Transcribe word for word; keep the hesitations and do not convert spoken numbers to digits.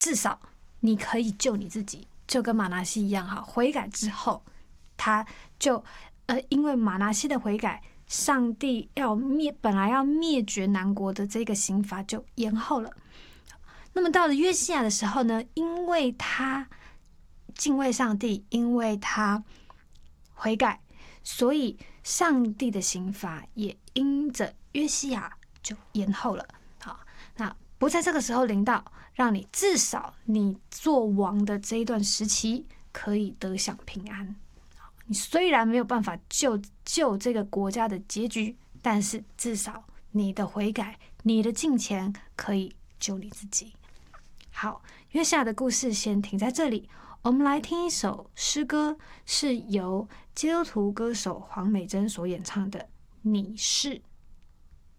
至少你可以救你自己，就跟马拿西一样哈。悔改之后，他就呃，因为马拿西的悔改，上帝要灭本来要灭绝南国的这个刑罚就延后了。那么到了约西亚的时候呢，因为他敬畏上帝，因为他悔改，所以上帝的刑罚也因着约西亚就延后了。好，那不在这个时候临到，让你至少你做王的这一段时期可以得享平安。你虽然没有办法救救这个国家的结局，但是至少你的悔改，你的敬虔可以救你自己。好，约西亚的故事先停在这里，我们来听一首诗歌，是由基督徒歌手黄美珍所演唱的《你是》。